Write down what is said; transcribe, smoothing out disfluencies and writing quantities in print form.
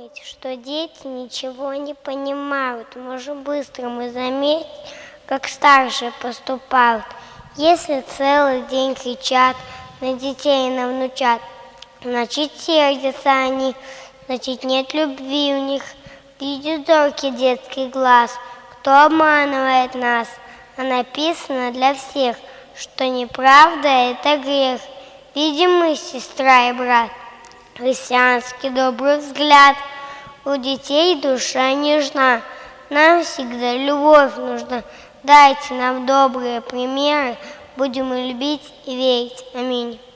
помнить, что дети ничего не понимают. Можем быстро мы заметить, как старшие поступают. Если целый день кричат на детей и на внучат, значит, сердятся они, значит, нет любви у них. Видит зоркий детский глаз, кто обманывает нас. А написано для всех, что неправда – это грех. Видим мы, сестра и брат, христианский добрый взгляд. У детей душа нежна, нам всегда любовь нужна. Дайте нам добрые примеры, будем и любить и верить. Аминь.